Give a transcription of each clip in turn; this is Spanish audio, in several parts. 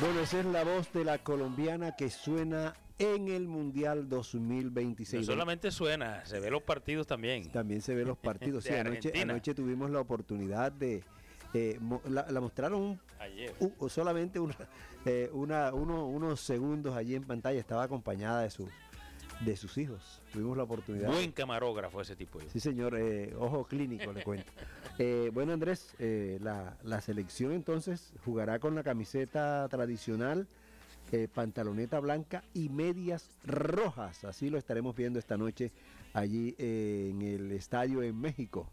Bueno, esa es la voz de la colombiana que suena en el Mundial 2026. No solamente suena, se ve los partidos también. También se ve los partidos. Sí, anoche tuvimos la oportunidad de... la mostraron solamente unos segundos allí en pantalla. Estaba acompañada de sus hijos. Tuvimos la oportunidad. Buen camarógrafo ese tipo. Sí, señor. Ojo clínico, le cuento. Bueno, Andrés, la selección entonces jugará con la camiseta tradicional, pantaloneta blanca y medias rojas. Así lo estaremos viendo esta noche allí en el estadio en México.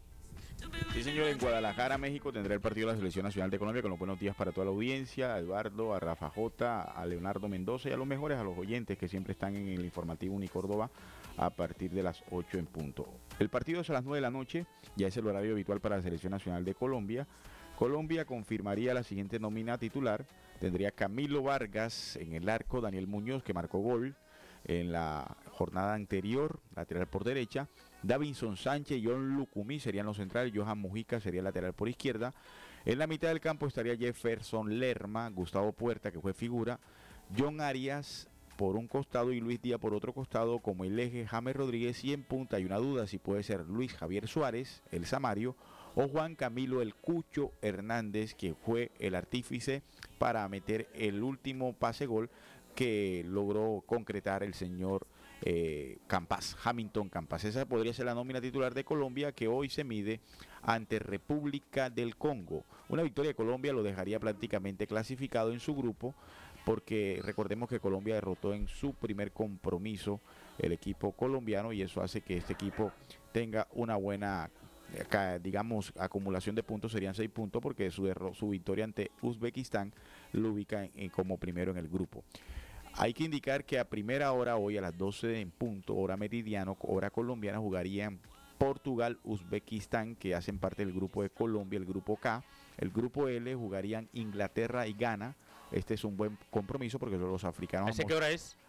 Sí, señor, en Guadalajara, México, tendrá el partido de la Selección Nacional de Colombia con los buenos días para toda la audiencia, a Eduardo, a Rafa J, a Leonardo Mendoza y a los mejores, a los oyentes que siempre están en el informativo Unicórdoba a partir de las 8 en punto. El partido es a las 9 de la noche, ya es el horario habitual para la Selección Nacional de Colombia. Colombia confirmaría la siguiente nómina titular, tendría Camilo Vargas en el arco, Daniel Muñoz, que marcó gol en la jornada anterior, lateral por derecha, Davinson Sánchez y John Lucumí serían los centrales, Johan Mujica sería lateral por izquierda. En la mitad del campo estaría Jefferson Lerma, Gustavo Puerta, que fue figura, John Arias por un costado y Luis Díaz por otro costado como el eje, James Rodríguez, y en punta hay una duda si puede ser Luis Javier Suárez, el Samario, o Juan Camilo el Cucho Hernández, que fue el artífice para meter el último pase gol que logró concretar el señor Campas, Hamilton Campas. Esa podría ser la nómina titular de Colombia, que hoy se mide ante República del Congo. Una victoria de Colombia lo dejaría prácticamente clasificado en su grupo, porque recordemos que Colombia derrotó en su primer compromiso el equipo colombiano, y eso hace que este equipo tenga una buena, digamos, acumulación de puntos. Serían 6 puntos, porque su victoria ante Uzbekistán lo ubica como primero en el grupo. Hay que indicar que a primera hora, hoy a las 12 en punto, hora meridiano, hora colombiana, jugarían Portugal, Uzbekistán, que hacen parte del grupo de Colombia, el grupo K. El grupo L jugarían Inglaterra y Ghana. Este es un buen compromiso porque los africanos... ¿Ese qué hora es?